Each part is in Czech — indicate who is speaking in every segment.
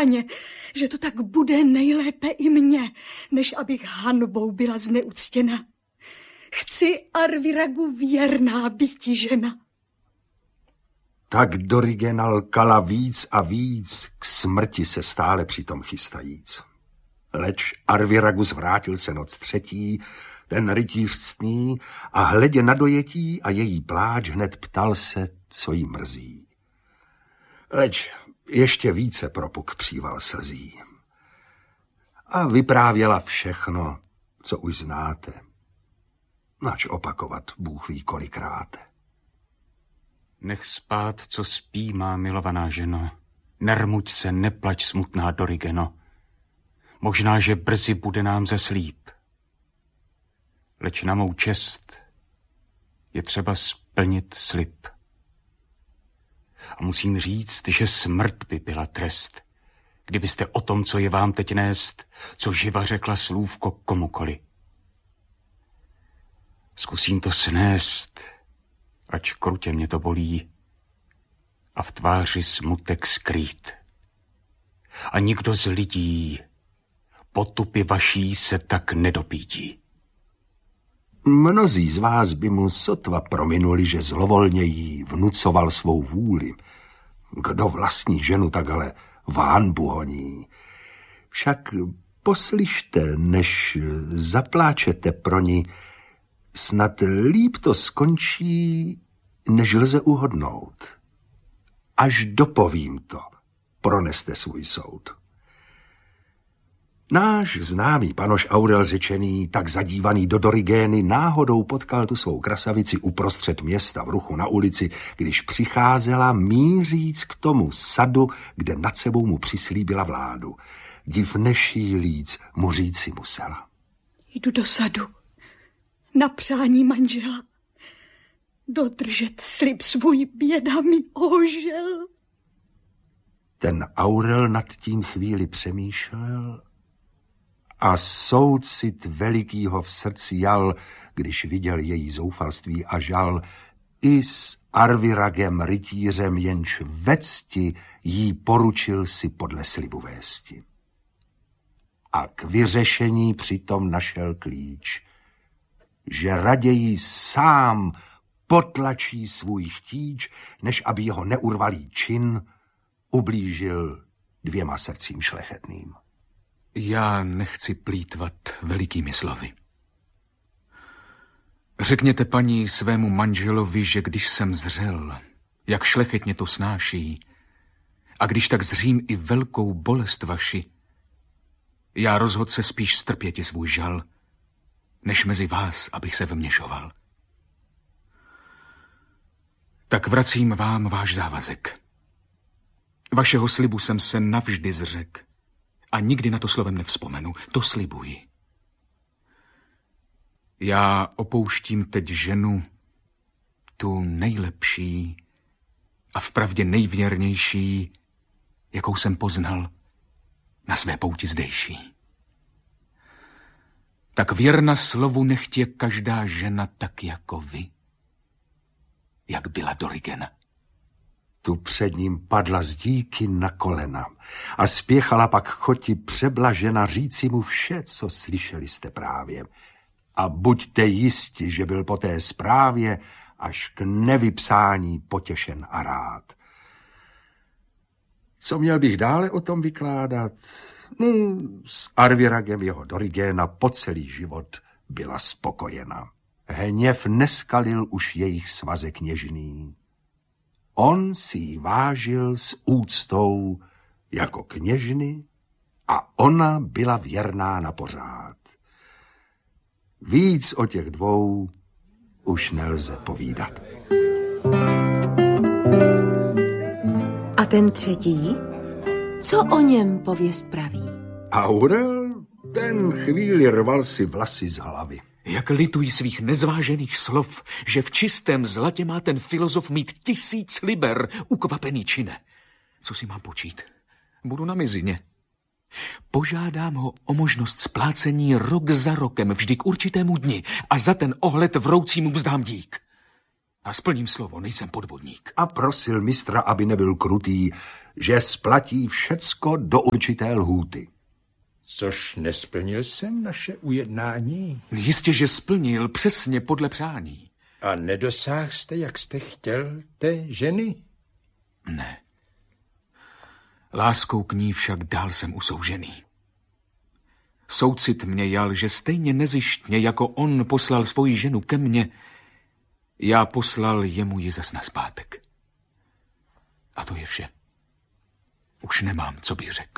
Speaker 1: Páně, že to tak bude nejlépe i mně, než abych hanbou byla zneuctěna. Chci Arviragu věrná býti žena.
Speaker 2: Tak Dorigena lkala víc a víc, k smrti se stále přitom chystajíc. Leč Arviragus vrátil se noc třetí, ten rytíř ctný, a hledě na dojetí a její pláč hned ptal se, co jí mrzí. Leč ještě více propuk příval slzí. A vyprávěla všechno, co už znáte. Nač opakovat Bůh ví kolikrát.
Speaker 3: Nech spát, co spí, má milovaná ženo. Nermuď se, neplač, smutná Dorigeno. Možná, že brzy bude nám zeslíp. Leč na mou čest je třeba splnit slib. A musím říct, že smrt by byla trest, kdybyste o tom, co je vám teď nést, co živa řekla slůvko komukoli. Zkusím to snést, ač krutě mě to bolí, a v tváři smutek skrýt. A nikdo z lidí potupy vaší se tak nedopídí.
Speaker 2: Mnozí z vás by mu sotva prominuli, že zlovolně jí vnucoval svou vůli. Kdo vlastní ženu takhle v hanbu honí. Však poslyšte, než zapláčete pro ní, snad líp to skončí, než lze uhodnout. Až dopovím to, proneste svůj soud. Náš známý panoš Aurel řečený, tak zadívaný do Dorigény, náhodou potkal tu svou krasavici uprostřed města v ruchu na ulici, když přicházela míříc k tomu sadu, kde nad sebou mu přislíbila vládu. Div nešílíc mu říci musela.
Speaker 1: Jdu do sadu na přání manžela. Dodržet slib svůj běda mi ožel.
Speaker 2: Ten Aurel nad tím chvíli přemýšlel a soucit velikýho v srdci jal, když viděl její zoufalství a žal, i s Arviragem rytířem, jenž ve cti jí poručil si podle slibu vésti. A k vyřešení přitom našel klíč, že raději sám potlačí svůj chtíč, než aby jeho neurvalý čin ublížil dvěma srdcím šlechetným.
Speaker 4: Já nechci plýtvat velikými slovy. Řekněte paní svému manželovi, že když jsem zřel, jak šlechetně to snáší, a když tak zřím i velkou bolest vaši, já rozhod se spíš strpěti svůj žal, než mezi vás, abych se vměšoval. Tak vracím vám váš závazek. Vašeho slibu jsem se navždy zřekl a nikdy na to slovem nevzpomenu, to slibuji. Já opouštím teď ženu, tu nejlepší a vpravdě nejvěrnější, jakou jsem poznal na své pouti zdejší. Tak věrna slovu nechť je každá žena tak jako vy, jak byla Dorigena.
Speaker 2: Tu před ním padla z díky na kolena a spěchala pak choti přeblažena říci mu vše, co slyšeli jste právě. A buďte jisti, že byl po té zprávě až k nevypsání potěšen a rád. Co měl bych dále o tom vykládat? No, s Arviragem jeho Dorigéna po celý život byla spokojena. Hněv neskalil už jejich svazek něžný. On si ji vážil s úctou jako kněžny a ona byla věrná na pořád. Víc o těch dvou už nelze povídat.
Speaker 5: A ten třetí? Co o něm pověst praví?
Speaker 2: Aurel, ten chvíli rval si vlasy z hlavy.
Speaker 4: Jak litují svých nezvážených slov, že v čistém zlatě má ten filozof mít 1000 liber, ukvapený čine. Co si mám počít? Budu na mizině. Požádám ho o možnost splácení rok za rokem, vždy k určitému dni, a za ten ohled vroucímu vzdám dík. A splním slovo, nejsem podvodník.
Speaker 2: A prosil mistra, aby nebyl krutý, že splatí všecko do určité lhůty.
Speaker 6: Což nesplnil jsem naše ujednání.
Speaker 4: Jistě, že splnil přesně podle přání.
Speaker 6: A nedosáhl jste, jak jste chtěl, té ženy?
Speaker 4: Ne. Láskou k ní však dál jsem usoužený. Soucit mě jal, že stejně nezištně, jako on poslal svoji ženu ke mně, já poslal jemu ji zas nazpátek. A to je vše. Už nemám, co bych řekl.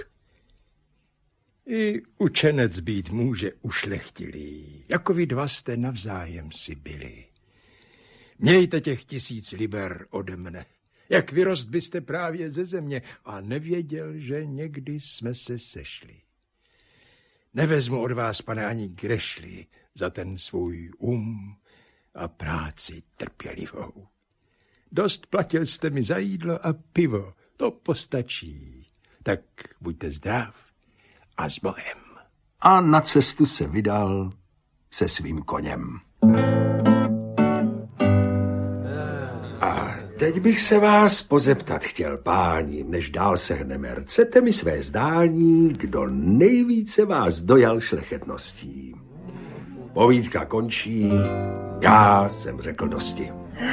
Speaker 6: I učenec být může ušlechtilý, jako vy dva jste navzájem si byli. Mějte těch 1000 liber ode mne. Jak vyrost byste právě ze země a nevěděl, že někdy jsme se sešli. Nevezmu od vás, pane, ani grešli za ten svůj a práci trpělivou. Dost platil jste mi za jídlo a pivo, to postačí. Tak buďte zdrav a s Bohem.
Speaker 2: A na cestu se vydal se svým koněm. A teď bych se vás pozeptat chtěl, páni, než dál sehneme. Chcete mi své zdání, kdo nejvíce vás dojal šlechetností? Povídka končí, já jsem řekl dosti.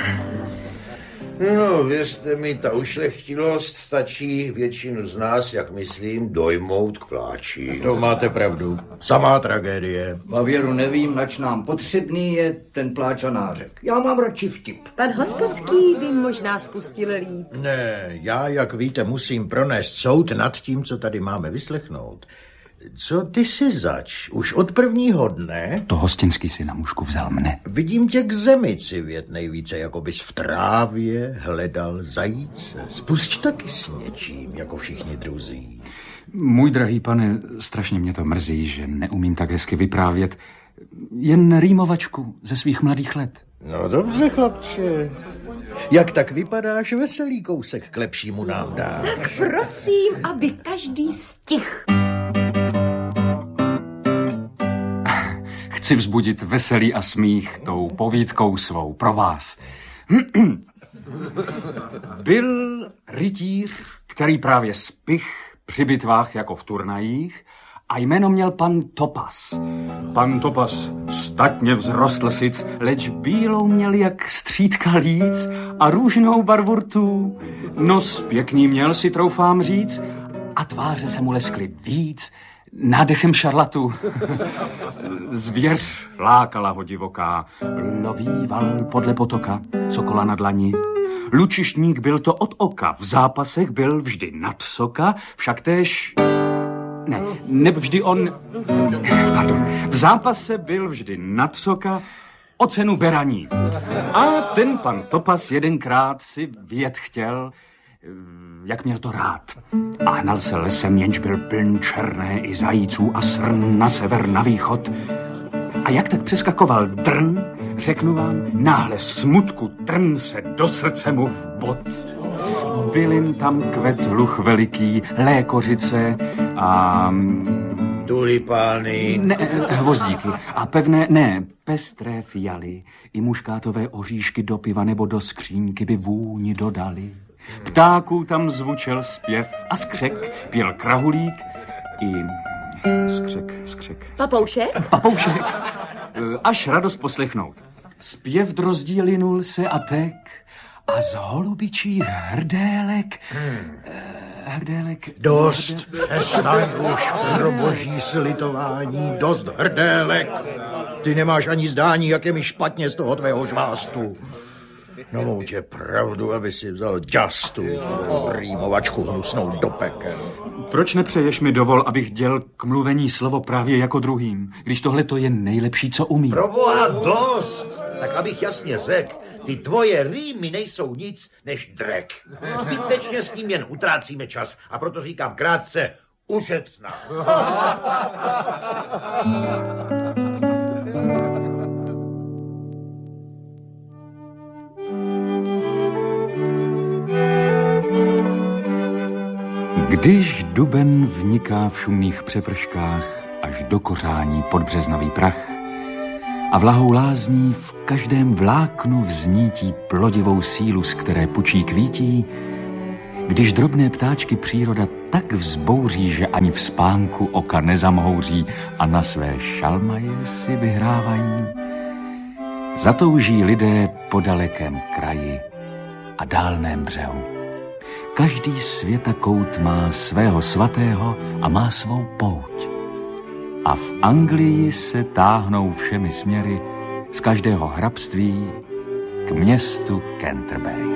Speaker 7: No, věřte mi, ta ušlechtilost stačí většinu z nás, jak myslím, dojmout k pláči.
Speaker 8: To máte pravdu. Samá tragédie.
Speaker 9: A věru nevím, nač nám potřebný je ten pláč a nářek. Já mám radši vtip.
Speaker 5: Pan Hospodský by možná spustil líp.
Speaker 8: Ne, já, jak víte, musím pronést soud nad tím, co tady máme vyslechnout. Co ty si zač? Už od prvního dne?
Speaker 3: To hostinský si na mužku vzal mne.
Speaker 8: Vidím tě k zemi civět nejvíce, jako bys v trávě hledal zajíce. Spusť taky s něčím, jako všichni druzí.
Speaker 3: Můj drahý pane, strašně mě to mrzí, že neumím tak hezky vyprávět. Jen rýmovačku ze svých mladých let.
Speaker 8: No dobře, chlapče. Jak tak vypadáš, veselý kousek k lepšímu nám dá.
Speaker 5: Tak prosím, aby každý stih.
Speaker 3: Chci vzbudit veselý a smích tou povídkou svou pro vás. Byl rytíř, který právě spich při bitvách jako v turnajích a jméno měl pan Topas. Pan Topas statně vzrostl sic, leč bílou měl jak střídka líc a růžnou barvu rtů. Nos pěkný měl, si troufám říct, a tváře se mu leskly víc nádechem šarlatů. Zvěř lákala ho divoká, lovíval podle potoka, sokola na dlani. Lučišník byl to od oka, v zápasech byl vždy nad soka, však též... Ne vždy on... Pardon, v zápase byl vždy nad soka, o cenu beraní. A ten pan Topas jedenkrát si vyjet chtěl, jak měl to rád. A hnal se lesem, jenž byl pln černé i zajíců a srn na sever, na východ. A jak tak přeskakoval drn, řeknu vám, náhle smutku trn se do srdce mu v bod. Bylin tam kvet luch veliký, lékořice a...
Speaker 7: Tulipány.
Speaker 3: Ne, hvozdíky. A pestré fialy. I muškátové oříšky do piva nebo do skřínky by vůni dodali. Ptáků tam zvučel zpěv a skřek, pěl krahulík i skřek. Papoušek. Až radost poslechnout. Zpěv drozdí linul se a tek a z holubičích hrdelek...
Speaker 8: Dost, přestaň už, pro boží slitování, dost hrdelek. Ty nemáš ani zdání, jak je mi špatně z toho tvého žvástu. No mou tě pravdu, aby si vzal ďastu, rýmovačku hnusnou do pekel.
Speaker 3: Proč nepřeješ mi dovol, abych děl k mluvení slovo právě jako druhým, když tohle to je nejlepší, co umím?
Speaker 7: Proboha dost! Tak abych jasně řekl, ty tvoje rýmy nejsou nic než drek. Zbytečně s tím jen utrácíme čas a proto říkám krátce, ušetř nás.
Speaker 3: Když duben vniká v šumných přeprškách až do kořání pod březnavý prach
Speaker 4: a vlahou lázní v každém vláknu vznítí plodivou sílu, z které pučí kvítí, když drobné ptáčky příroda tak vzbouří, že ani v spánku oka nezamhouří a na své šalmaje si vyhrávají, zatouží lidé po dalekém kraji a dálném břehu. Každý světakout má svého svatého a má svou pouť. A v Anglii se táhnou všemi směry z každého hrabství k městu Canterbury.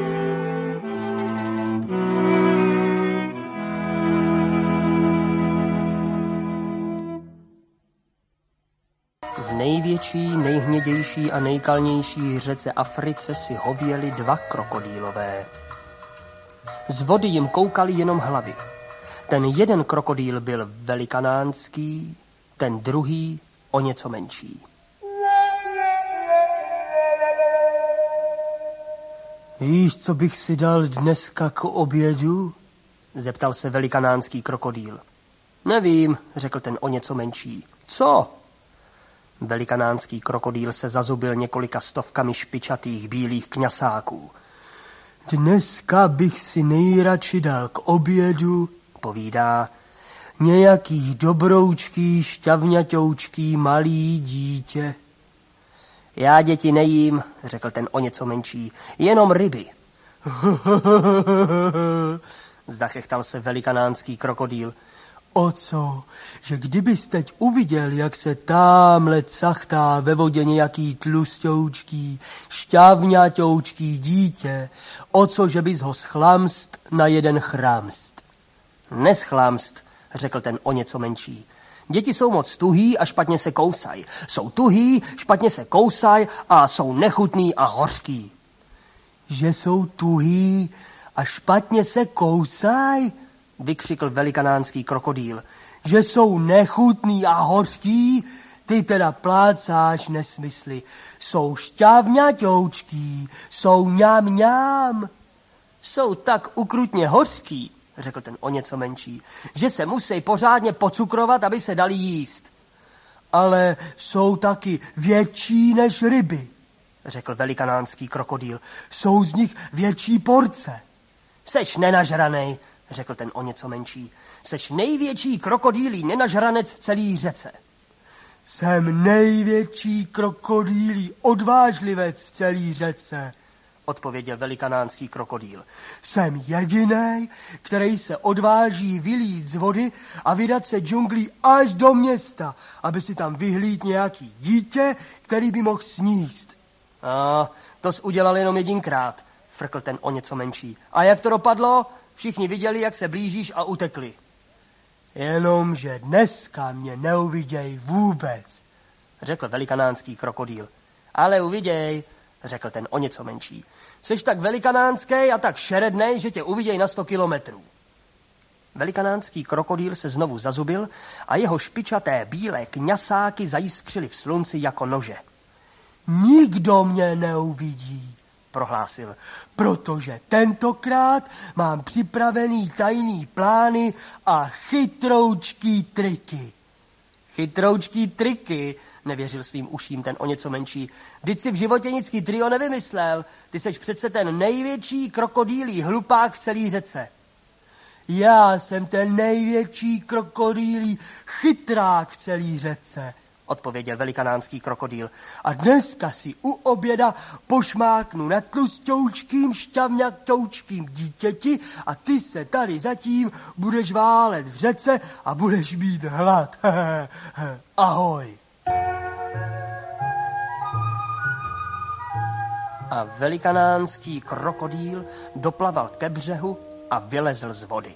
Speaker 10: V největší, nejhnědější a nejkalnější řece Africe si hověli 2 krokodýlové. Z vody jim koukaly jenom hlavy. Ten jeden krokodýl byl velikanánský, ten druhý o něco menší. Víš, co bych si dal dneska k obědu? Zeptal se velikanánský krokodýl. Nevím, řekl ten o něco menší. Co? Velikanánský krokodýl se zazubil několika stovkami špičatých bílých kňasáků. Dneska bych si nejradši dal k obědu, povídá, nějaký dobroučký, šťavňatoučký malý dítě. Já děti nejím, řekl ten o něco menší, jenom ryby. Zachechtal se velikanánský krokodýl. O co, že kdybys teď uviděl, jak se támhle cachtá ve vodě nějaký tlustoučký, šťavňatoučký dítě, o co, že bys ho schlamst na jeden chramst. Neschlamst, řekl ten o něco menší. Děti jsou moc tuhý a špatně se kousaj. Jsou tuhý, špatně se kousaj a jsou nechutný a hořký. Že jsou tuhý a špatně se kousaj? Vykřikl velikanánský krokodýl. Že jsou nechutný a hořký? Ty teda plácáš nesmysly. Jsou šťavňatoučký, jsou ňam. Jsou tak ukrutně hořký, řekl ten o něco menší, že se musí pořádně pocukrovat, aby se dali jíst. Ale jsou taky větší než ryby, řekl velikanánský krokodýl. Jsou z nich větší porce. Seš nenažranej, řekl ten o něco menší. Seš největší krokodýlí nenažranec v celé řece. Jsem největší krokodýlí odvážlivec v celé řece, odpověděl velikanánský krokodýl. Jsem jedinej, který se odváží vylít z vody a vydat se džunglí až do města, aby si tam vyhlíd nějaký dítě, který by mohl sníst. A to jsi udělal jenom jedinkrát, frkl ten o něco menší. A jak to dopadlo? Všichni viděli, jak se blížíš a utekli. Jenomže dneska mě neuviděj vůbec, řekl velikanánský krokodýl. Ale uviděj, řekl ten o něco menší. Seš tak velikanánský a tak šerednej, že tě uviděj na 100 kilometrů. Velikanánský krokodýl se znovu zazubil a jeho špičaté bílé kňasáky zajiskřily v slunci jako nože. Nikdo mě neuvidí, prohlásil, protože tentokrát mám připravený tajný plány a chytroučký triky. Chytroučký triky, nevěřil svým uším ten o něco menší. Vždyť si v životě nic chytrýho nevymyslel. Ty seš přece ten největší krokodýlí hlupák v celé řece. Já jsem ten největší krokodýlí chytrák v celé řece, odpověděl velikanánský krokodýl. A dneska si u oběda pošmáknu na tlustoučkým, šťavňatoučkým dítěti a ty se tady zatím budeš válet v řece a budeš mít hlad. Ahoj. A velikanánský krokodýl doplaval ke břehu a vylezl z vody.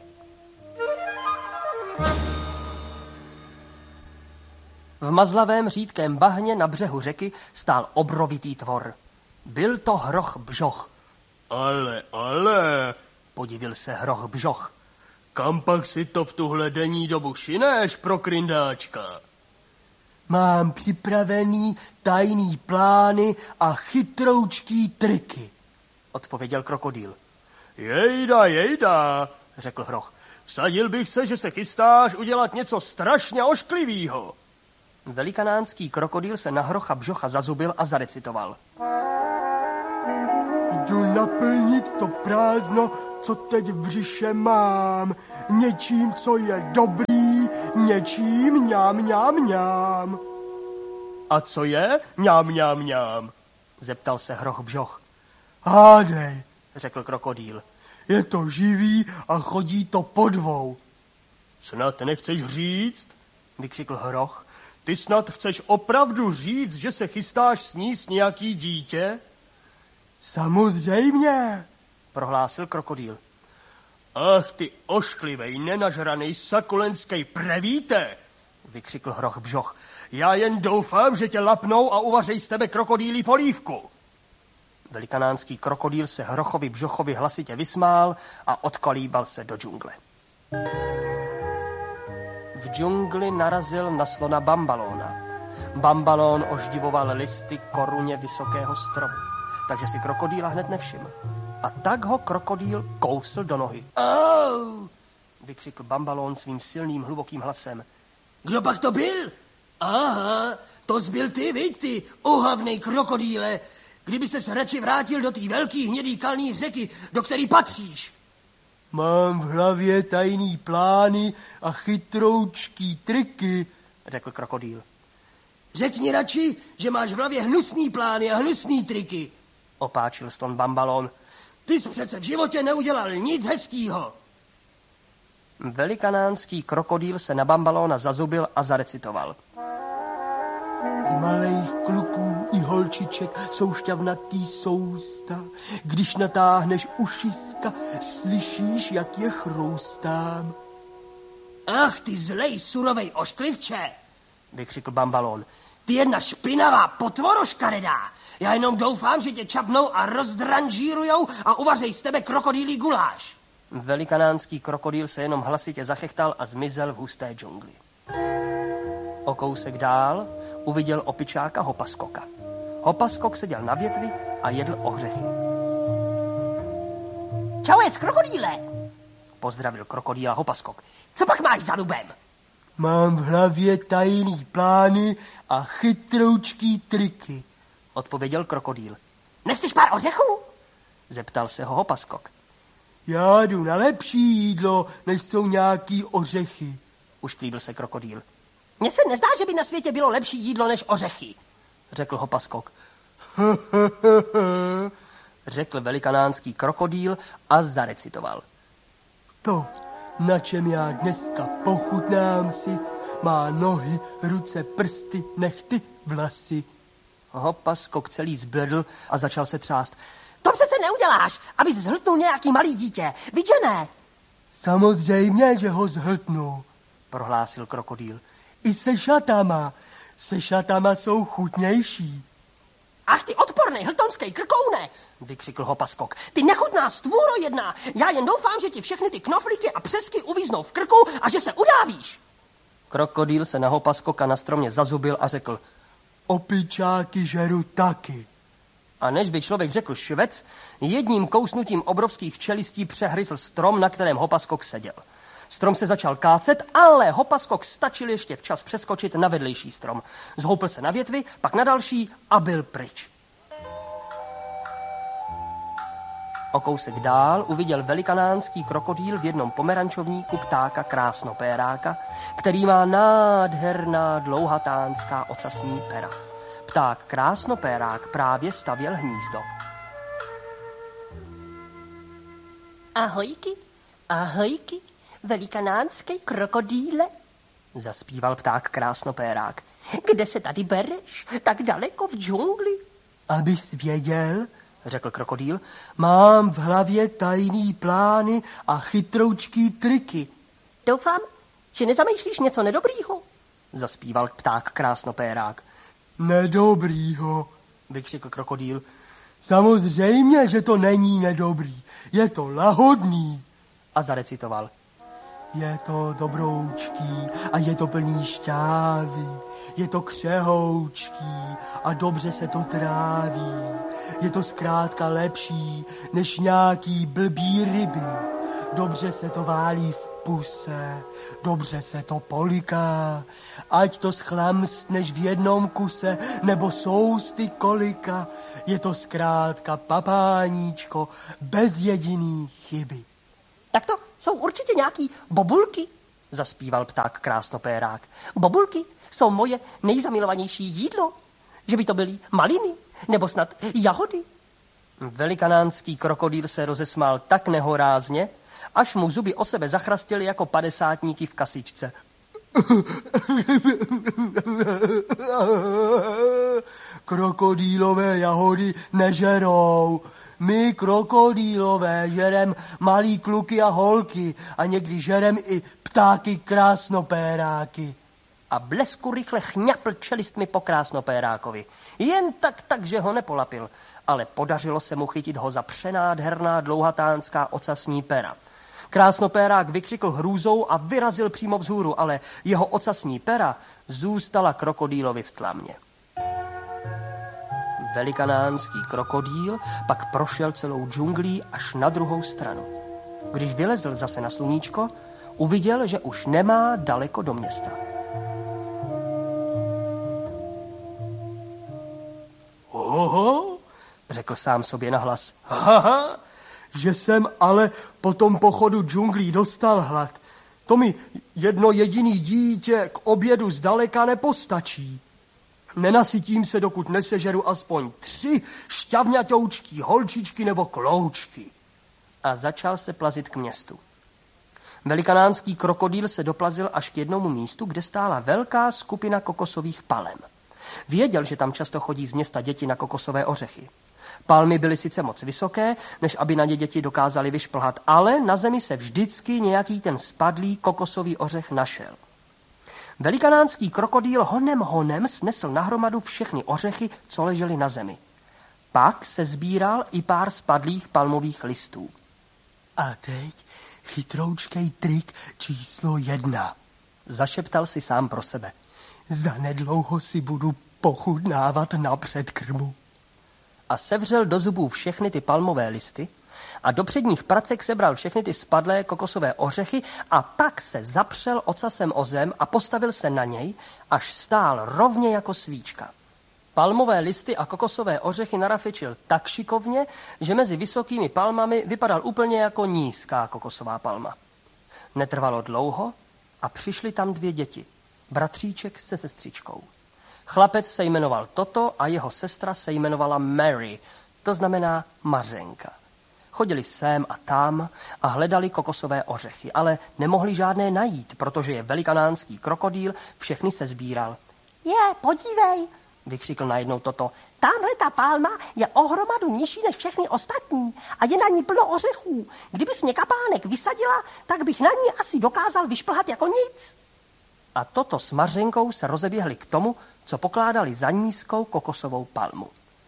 Speaker 10: V mazlavém řídkém bahně na břehu řeky stál obrovitý tvor. Byl to hroch bžoch. Ale, podivil se hroch bžoch. Kam pak si to v tuhle denní dobu šineš pro kryndáčka? Mám připravený tajný plány a chytroučký triky, odpověděl krokodýl. Jejda, řekl hroch. Vsadil bych se, že se chystáš udělat něco strašně ošklivýho. Velikanánský krokodýl se na Hrocha Bžocha zazubil a zarecitoval. Jdu naplnit to prázdno, co teď v břiše mám. Něčím, co je dobrý, něčím mňám, mňám, mňám. A co je mňám, mňám, mňám? Zeptal se Hroch Bžoch. Hádej, řekl krokodýl. Je to živý a chodí to po dvou. Snad nechceš říct? Vykřikl Hroch. Ty snad chceš opravdu říct, že se chystáš sníst nějaký dítě? Samozřejmě, prohlásil krokodýl. Ach, ty ošklivej, nenažranej sakulenský prevíte, vykřikl Hroch Bžoch. Já jen doufám, že tě lapnou a uvařej z tebe krokodýlí polívku. Velikanánský krokodýl se Hrochovi Bžochovi hlasitě vysmál a odkolíbal se do džungle. V džungli narazil na slona Bambalóna. Bambalón oždivoval listy koruně vysokého stromu, takže si krokodýla hned nevšiml. A tak ho krokodýl kousl do nohy. Au! Vykřikl Bambalón svým silným, hlubokým hlasem. Kdo pak to byl? Aha, to zbyl ty, viď ty, ohavnej krokodýle. Kdyby ses radši vrátil do té velký hnědý kalný řeky, do který patříš. Mám v hlavě tajný plány a chytroučký triky, řekl krokodýl. Řekni radši, že máš v hlavě hnusný plány a hnusný triky, opáčil slon Bambalón. Ty jsi přece v životě neudělal nic hezkýho. Velikanánský krokodýl se na Bambalóna zazubil a zarecitoval. Z malejch kluků i holčiček jsou šťavnatý sousta. Když natáhneš ušiska, slyšíš, jak je chroustám. Ach, ty zlej, surovej ošklivče, vykřikl Bambalón. Ty jedna špinavá potvoro škaredá. Já jenom doufám, že tě čapnou a rozdranžírujou a uvařej z tebe krokodýlí guláš. Velikanánský krokodýl se jenom hlasitě zachechtal a zmizel v husté džungli. O kousek dál uviděl opičáka Hopaskoka. Hopaskok seděl na větvi a jedl ořechy. Čauec, krokodýle, pozdravil krokodýla Hopaskok. Co pak máš za lubem? Mám v hlavě tajný plány a chytroučký triky, odpověděl krokodýl. Nechceš pár ořechů? Zeptal se ho Hopaskok. Já jdu na lepší jídlo, než jsou nějaký ořechy, ušklíbil se krokodýl. Mně se nezdá, že by na světě bylo lepší jídlo než ořechy, řekl Hopaskok. Řekl velikanánský krokodýl a zarecitoval. To, na čem já dneska pochutnám si, má nohy, ruce, prsty, nechty, vlasy. Hopaskok celý zbledl a začal se třást. To přece neuděláš, abys zhltnul nějaký malý dítě, víš, že ne? Samozřejmě, že ho zhltnu, prohlásil krokodýl. I se šatama. Se šatama jsou chutnější. Ach, ty odpornej hltonský krkoune, vykřikl Hopaskok. Ty nechutná stvůro jedna. Já jen doufám, že ti všechny ty knoflíky a přesky uvíznou v krku a že se udávíš. Krokodýl se na Hopaskoka na stromě zazubil a řekl. Opičáky žeru taky. A než by člověk řekl švec, jedním kousnutím obrovských čelistí přehryzl strom, na kterém Hopaskok seděl. Strom se začal kácet, ale Hopaskok stačil ještě včas přeskočit na vedlejší strom. Zhoupil se na větvi, pak na další a byl pryč. O kousek dál uviděl velikanánský krokodýl v jednom pomerančovníku ptáka krásnopéráka, který má nádherná dlouhatánská ocasní pera. Pták krásnopérák právě stavěl hnízdo. Ahojky, ahojky, velikanánský krokodýle, zaspíval pták krásnopérák. Kde se tady bereš, tak daleko v džungli? Abys věděl, řekl krokodýl, mám v hlavě tajný plány a chytroučký triky. Doufám, že nezamýšlíš něco nedobrýho, zaspíval pták krásnopérák. Nedobrýho, vykřikl krokodýl. Samozřejmě, že to není nedobrý, je to lahodný. A zarecitoval. Je to dobroučký a je to plný šťávy, je to křehoučký a dobře se to tráví. Je to zkrátka lepší než nějaký blbý ryby. Dobře se to válí v puse, dobře se to poliká, ať to schlamstneš v jednom kuse, nebo sousty kolika, je to zkrátka papáníčko bez jediný chyby.
Speaker 11: Tak to jsou určitě nějaký bobulky, zaspíval pták krásnopérák. Bobulky jsou moje nejzamilovanější jídlo. Že by to byly maliny, nebo snad jahody.
Speaker 10: Velikanánský krokodýl se rozesmál tak nehorázně, až mu zuby o sebe zachrastily jako padesátníky v kasičce. Krokodýlové jahody nežerou. My krokodýlové žerem malý kluky a holky a někdy žerem i ptáky krásnopéráky. A blesku rychle chňapl čelistmi po krásnopérákovi. Jen tak, že ho nepolapil, ale podařilo se mu chytit ho za přenádherná dlouhatánská ocasní pera. Krásnopérák vykřikl hrůzou a vyrazil přímo vzhůru, ale jeho ocasní pera zůstala krokodýlovi v tlamě. Velikanánský krokodýl pak prošel celou džunglí až na druhou stranu. Když vylezl zase na sluníčko, uviděl, že už nemá daleko do města. Oho, řekl sám sobě nahlas. Haha, že jsem ale po tom pochodu džunglí dostal hlad. To mi jedno jediný dítě k obědu zdaleka nepostačí. Nenasytím se, dokud nesežeru aspoň 3 šťavňatoučky, holčičky nebo kloučky. A začal se plazit k městu. Velikanánský krokodýl se doplazil až k jednomu místu, kde stála velká skupina kokosových palem. Věděl, že tam často chodí z města děti na kokosové ořechy. Palmy byly sice moc vysoké, než aby na ně děti dokázali vyšplhat, ale na zemi se vždycky nějaký ten spadlý kokosový ořech našel. Velikanánský krokodýl honem snesl nahromadu všechny ořechy, co ležely na zemi. Pak se sbíral i pár spadlých palmových listů. A teď chytroučkej trik číslo 1, zašeptal si sám pro sebe. Zanedlouho si budu pochutnávat na předkrmu. A sevřel do zubů všechny ty palmové listy a do předních pracek sebral všechny ty spadlé kokosové ořechy a pak se zapřel ocasem o zem a postavil se na něj, až stál rovně jako svíčka. Palmové listy a kokosové ořechy narafečil tak šikovně, že mezi vysokými palmami vypadal úplně jako nízká kokosová palma. Netrvalo dlouho a přišly tam 2 děti, bratříček se sestřičkou. Chlapec se jmenoval Toto a jeho sestra se jmenovala Mary, to znamená Mařenka. Chodili sem a tam a hledali kokosové ořechy, ale nemohli žádné najít, protože je velikanánský krokodýl všechny se sbíral.
Speaker 11: Podívej,
Speaker 10: vykřikl najednou Toto.
Speaker 11: Tamhle ta palma je o hromadu nižší než všechny ostatní a je na ní plno ořechů. Kdybys mě kapánek vysadila, tak bych na ní asi dokázal vyšplhat jako nic.
Speaker 10: A Toto s Mařenkou se rozeběhli k tomu, co pokládali za nízkou kokosovou palmu.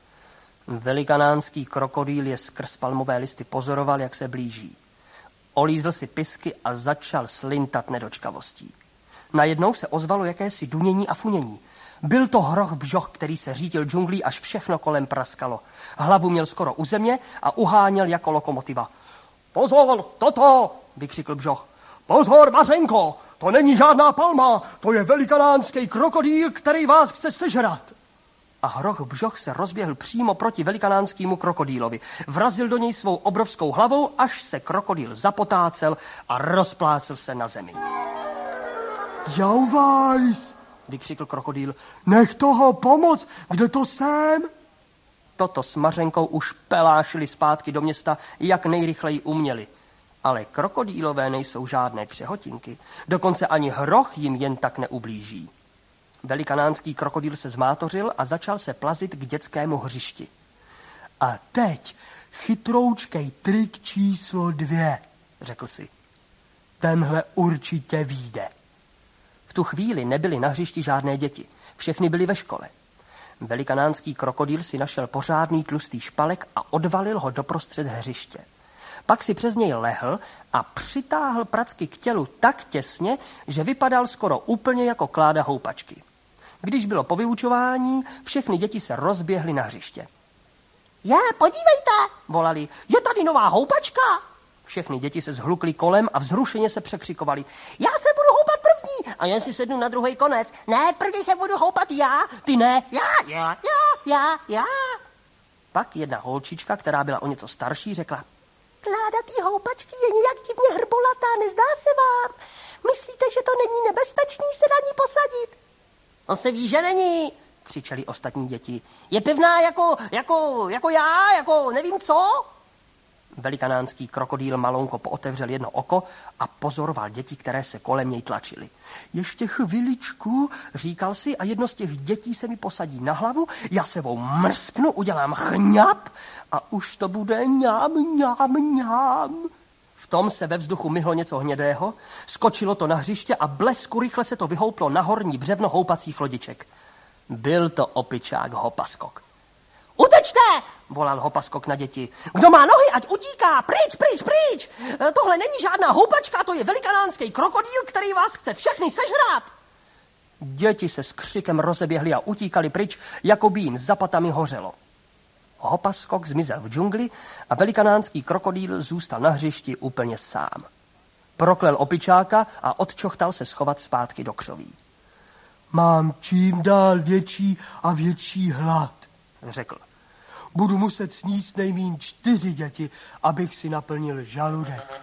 Speaker 10: Velikanánský krokodýl je skrz palmové listy pozoroval, jak se blíží. Olízl si pisky a začal slintat nedočkavostí. Najednou se ozvalo jakési dunění a funění. Byl to hroch bžoch, který se řítil džunglí, až všechno kolem praskalo. Hlavu měl skoro u země a uháněl jako lokomotiva. Pozor, Toto, vykřikl bžoch. Pozor, Mařenko, to není žádná palma, to je velikanánský krokodýl, který vás chce sežrat. A hroch bžoch se rozběhl přímo proti velikanánskému krokodýlovi. Vrazil do něj svou obrovskou hlavou, až se krokodýl zapotácel a rozplácel se na zemi. Jauvajs, vykřikl krokodýl, nech toho pomoct, kde to jsem? Toto s Mařenkou už pelášili zpátky do města, jak nejrychleji uměli. Ale krokodýlové nejsou žádné křehotinky, dokonce ani hroch jim jen tak neublíží. Velikanánský krokodýl se zmátořil a začal se plazit k dětskému hřišti. A teď chytroučkej trik číslo 2, řekl si. Tenhle určitě vyjde. V tu chvíli nebyly na hřišti žádné děti, všechny byly ve škole. Velikanánský krokodýl si našel pořádný tlustý špalek a odvalil ho doprostřed hřiště. Pak si přes něj lehl a přitáhl pracky k tělu tak těsně, že vypadal skoro úplně jako kláda houpačky. Když bylo po vyučování, všechny děti se rozběhly na hřiště.
Speaker 11: Podívejte, volali, je tady nová houpačka. Všechny děti se zhlukly kolem a vzrušeně se překřikovali. Já se budu houpat první a jen si sednu na druhý konec. Ne, první se budu houpat já, ty ne, já. Pak jedna holčička, která byla o něco starší, řekla.
Speaker 12: Kláda té houpačky je nějak divně hrbolatá, nezdá se vám? Myslíte, že to není nebezpečný se na ní posadit?
Speaker 11: On se ví, že není, křičeli ostatní děti. Je pevná jako já, jako nevím co. Velikanánský krokodýl malounko pootevřel jedno oko a pozoroval děti, které se kolem něj tlačily. Ještě chviličku, říkal si, a jedno z těch dětí se mi posadí na hlavu, já se vou mrsknu, udělám chňap a už to bude ňám. V tom se ve vzduchu myhlo něco hnědého, skočilo to na hřiště a blesku rychle se to vyhouplo na horní břevno houpacích lodiček. Byl to opičák Hopaskok. Utečte, volal Hopaskok na děti. Kdo má nohy, ať utíká, pryč. Tohle není žádná houpačka, to je velikanánský krokodýl, který vás chce všechny sežrát. Děti se s křikem rozeběhly a utíkali pryč, jako by jim za patami hořelo. Hopaskok zmizel v džungli a velikanánský krokodýl zůstal na hřišti úplně sám. Proklel opičáka a odčochtal se schovat zpátky do křoví. Mám čím dál větší a větší hlad, řekl. Budu muset sníst nejmíň 4 děti, abych si naplnil žaludek.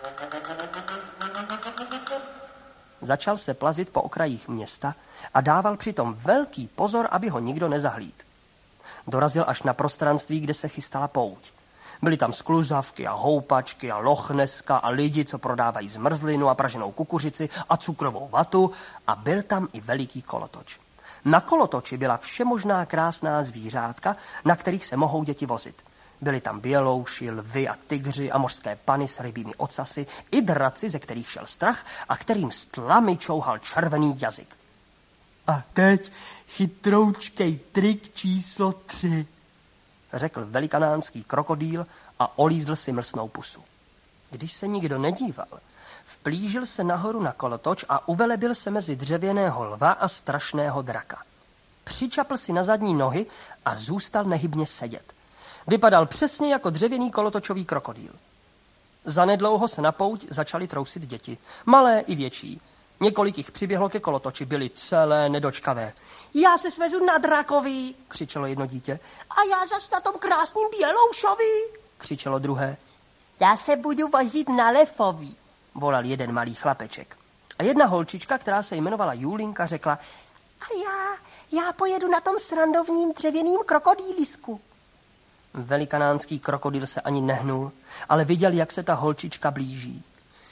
Speaker 11: Začal se plazit po okrajích města a dával přitom velký pozor, aby ho nikdo nezahlíd. Dorazil až na prostranství, kde se chystala pouť. Byly tam skluzavky a houpačky a lochneska a lidi, co prodávají zmrzlinu a praženou kukuřici a cukrovou vatu a byl tam i veliký kolotoč. Na kolotoči byla všemožná krásná zvířátka, na kterých se mohou děti vozit. Byly tam bělouši, lvy a tygři a mořské pany s rybími ocasy, i draci, ze kterých šel strach a kterým s tlamy čouhal červený jazyk. A teď chytroučkej trik číslo 3, řekl velikanánský krokodýl a olízl si mlsnou pusu. Když se nikdo nedíval, vplížil se nahoru na kolotoč a uvelebil se mezi dřevěného lva a strašného draka. Přičapl si na zadní nohy a zůstal nehybně sedět. Vypadal přesně jako dřevěný kolotočový krokodýl. Zanedlouho se na pouť začaly trousit děti, malé i větší. Několik jich přiběhlo ke kolotoči, byly celé nedočkavé.
Speaker 12: Já se svezu na drakovi,
Speaker 11: křičelo jedno dítě.
Speaker 12: A já zas na tom krásným běloušovi,
Speaker 11: křičelo druhé.
Speaker 12: Já se budu vozit na lefovi,
Speaker 11: volal jeden malý chlapeček. A jedna holčička, která se jmenovala Julinka, řekla.
Speaker 12: A já pojedu na tom srandovním dřevěným krokodýlisku.
Speaker 11: Velikanánský krokodýl se ani nehnul, ale viděl, jak se ta holčička blíží.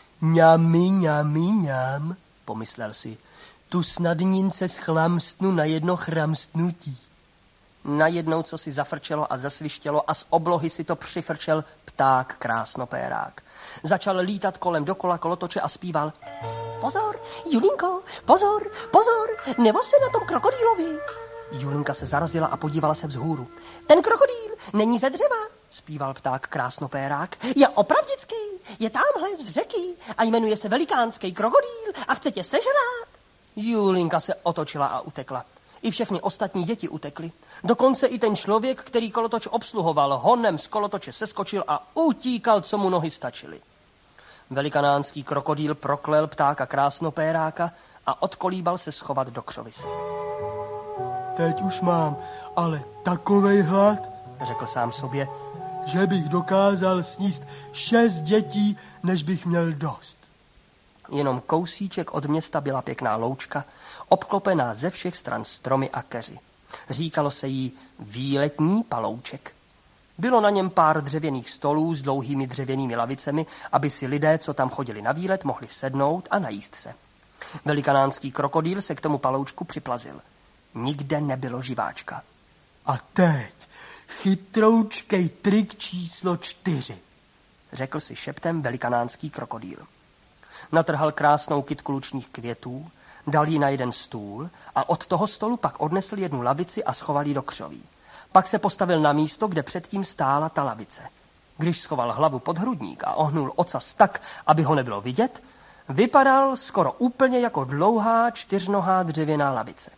Speaker 11: Ňam, pomyslel si, tu snadnince schlamstnu na jedno chramstnutí. Najednou co si zafrčelo a zasvištělo a z oblohy si to přifrčel pták krásnopérák. Začal lítat kolem dokola kolotoče a zpíval.
Speaker 12: Pozor, Julinko, pozor, nevoz se na tom krokodýlovi.
Speaker 11: Julinka se zarazila a podívala se vzhůru.
Speaker 12: Ten krokodýl není ze dřeva,
Speaker 11: zpíval pták krásnopérák.
Speaker 12: Je opravdický, je tamhle z řeky a jmenuje se velikánský krokodýl a chce tě sežrát.
Speaker 11: Julinka se otočila a utekla. I všechny ostatní děti utekly. Dokonce i ten člověk, který kolotoč obsluhoval, honem z kolotoče seskočil a utíkal, co mu nohy stačily. Velikanánský krokodýl proklel ptáka krásnopéráka a odkolíbal se schovat do křovisy. Teď už mám ale takovej hlad, řekl sám sobě, že bych dokázal sníst 6 dětí, než bych měl dost. Jenom kousíček od města byla pěkná loučka, obklopená ze všech stran stromy a keři. Říkalo se jí výletní palouček. Bylo na něm pár dřevěných stolů s dlouhými dřevěnými lavicemi, aby si lidé, co tam chodili na výlet, mohli sednout a najíst se. Velikanánský krokodýl se k tomu paloučku připlazil. Nikde nebylo živáčka. A teď chytroučkej trik číslo 4, řekl si šeptem velikanánský krokodýl. Natrhal krásnou kytku lučních květů, dal ji na jeden stůl a od toho stolu pak odnesl jednu lavici a schoval ji do křoví. Pak se postavil na místo, kde předtím stála ta lavice. Když schoval hlavu pod hrudník a ohnul ocas tak, aby ho nebylo vidět, vypadal skoro úplně jako dlouhá 4nohá dřevěná lavice.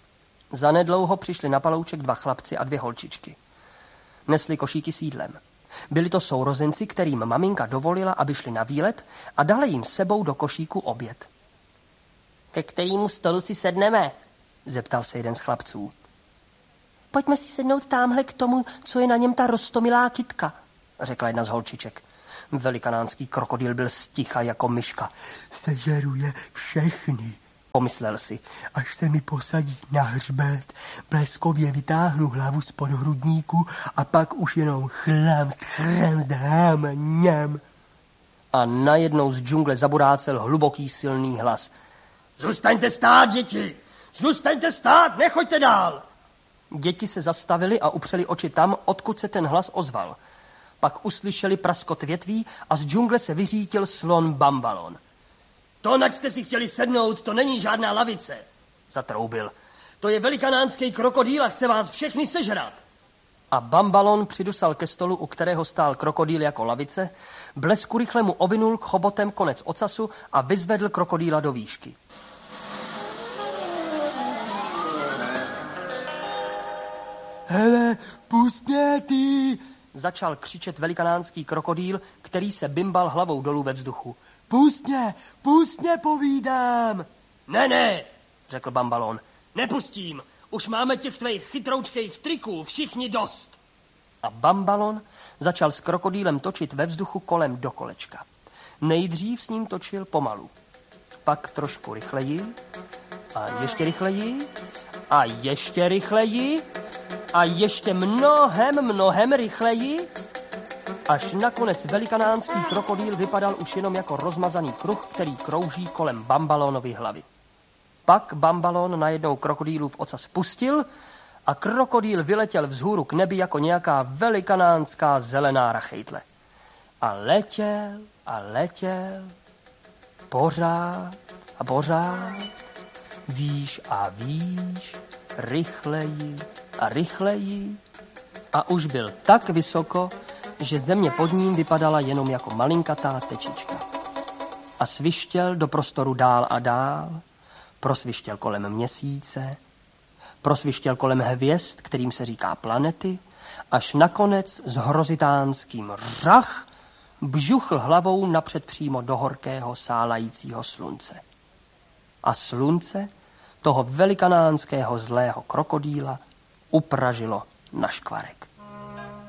Speaker 11: Zanedlouho přišli na palouček 2 chlapci a 2 holčičky. Nesli košíky s jídlem. Byli to sourozenci, kterým maminka dovolila, aby šli na výlet a dala jim s sebou do košíku oběd. Ke kterému stolu si sedneme? Zeptal se jeden z chlapců.
Speaker 12: Pojďme si sednout támhle k tomu, co je na něm ta roztomilá kytka,
Speaker 11: řekla jedna z holčiček. Velikanánský krokodýl byl sticha jako myška. Sežeruje všechny, pomyslel si. Až se mi posadí na hřbet, bleskově vytáhnu hlavu z podhrudníku a pak už jenom chlamst, hámňam. A najednou z džungle zaburácel hluboký silný hlas. Zůstaňte stát, děti! Zůstaňte stát, nechoďte dál! Děti se zastavili a upřeli oči tam, odkud se ten hlas ozval. Pak uslyšeli praskot větví a z džungle se vyřítil slon Bambalon. To, nač jste si chtěli sednout, to není žádná lavice, zatroubil. To je velikanánský krokodýl a chce vás všechny sežrat. A Bambalon přidusal ke stolu, u kterého stál krokodýl jako lavice, blesku rychle mu ovinul k chobotem konec ocasu a vyzvedl krokodýla do výšky. Hele, pust mě ty, začal křičet velikanánský krokodýl, který se bimbal hlavou dolů ve vzduchu. Pust mě, povídám. Ne, řekl Bambalon, nepustím, už máme těch tvých chytroučkých triků všichni dost. A Bambalon začal s krokodýlem točit ve vzduchu kolem do kolečka. Nejdřív s ním točil pomalu, pak trošku rychleji a ještě rychleji a ještě rychleji a ještě mnohem rychleji, až nakonec velikanánský krokodýl vypadal už jenom jako rozmazaný kruh, který krouží kolem Bambalonovy hlavy. Pak Bambalon najednou krokodýlův ocas pustil a krokodýl vyletěl vzhůru k nebi jako nějaká velikanánská zelená rachejtle. A letěl, pořád a pořád, výš a výš, rychleji a rychleji a už byl tak vysoko, že země pod ním vypadala jenom jako malinkatá tečička. A svištěl do prostoru dál a dál, prosvištěl kolem měsíce, prosvištěl kolem hvězd, kterým se říká planety, až nakonec s hrozitánským řach bžuchl hlavou napřed přímo do horkého sálajícího slunce. A slunce toho velikanánského zlého krokodýla upražilo na škvarek.